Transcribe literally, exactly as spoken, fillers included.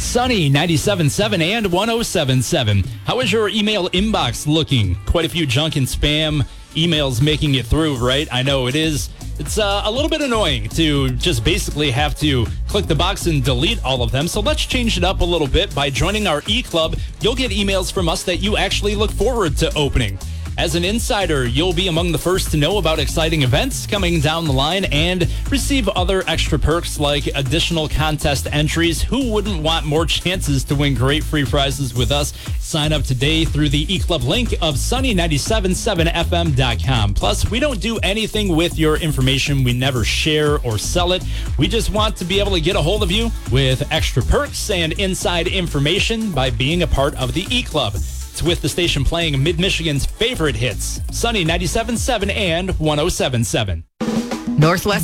Sunny ninety-seven point seven and one oh seven point seven. How is your email inbox looking? Quite a few junk and spam emails making it through, right? I know it is. It's uh, a little bit annoying to just basically have to click the box and delete all of them. So let's change it up a little bit. By joining our e-club, you'll get emails from us that you actually look forward to opening. As an insider, you'll be among the first to know about exciting events coming down the line and receive other extra perks like additional contest entries. Who wouldn't want more chances to win great free prizes with us? Sign up today through the e-club link of sunny nine seven seven f m dot com. Plus, we don't do anything with your information. We never share or sell it. We just want to be able to get a hold of you with extra perks and inside information by being a part of the e-club. With the station playing Mid-Michigan's favorite hits, Sunny ninety-seven point seven and one oh seven point seven. Northwest